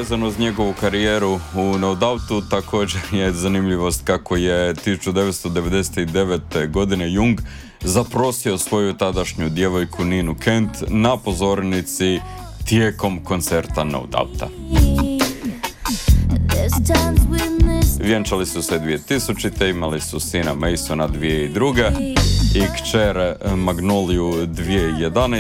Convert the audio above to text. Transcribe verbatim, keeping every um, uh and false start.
vezano uz njegovu karijeru u No Doubtu također je zanimljivost kako je tisuću devetsto devedeset devete. godine Jung zaprosio svoju tadašnju djevojku Ninu Kent na pozornici tijekom koncerta No Doubta. Vjenčali su se dvije tisućite. imali su sina Masona dvije tisuće druge. i kćer Magnoliju dvije tisuće jedanaeste.